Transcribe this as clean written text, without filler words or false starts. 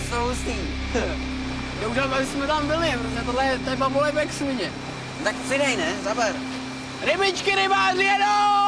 jsou hustý. Doufám, aby jsme tam byli, protože tohle je babulej jak svině. Tak přidej, ne? Zaber. Rybičky, rybáři jedou!